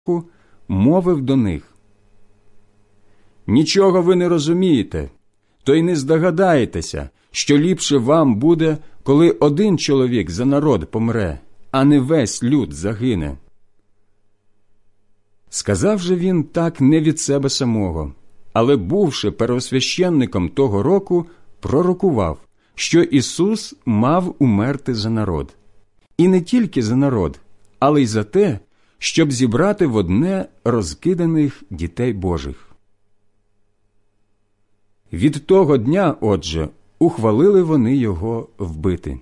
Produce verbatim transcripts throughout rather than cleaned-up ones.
мовив до них: «Нічого ви не розумієте, то й не здогадаєтеся, що ліпше вам буде, коли один чоловік за народ помре, а не весь люд загине». Сказав же він так не від себе самого, але, бувши первосвященником того року, пророкував, що Ісус мав умерти за народ. І не тільки за народ, але й за те, щоб зібрати в одне розкиданих дітей Божих. Від того дня, отже, ухвалили вони його вбити.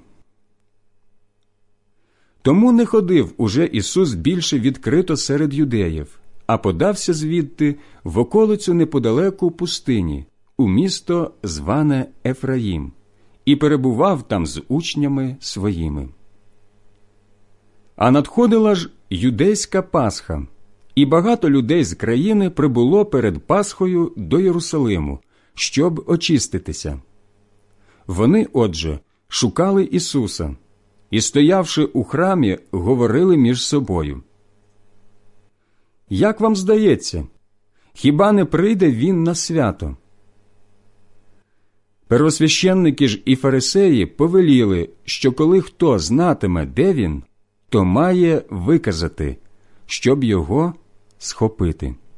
Тому не ходив уже Ісус більше відкрито серед юдеїв, а подався звідти в околицю неподалеку пустині, у місто, зване Ефраїм, і перебував там з учнями своїми. А надходила ж юдейська Пасха, і багато людей з країни прибуло перед Пасхою до Єрусалиму, щоб очиститися. Вони, отже, шукали Ісуса і, стоявши у храмі, говорили між собою: «Як вам здається, хіба не прийде Він на свято?» Первосвященники ж і фарисеї повеліли, що коли хто знатиме, де він, то має виказати, щоб його схопити.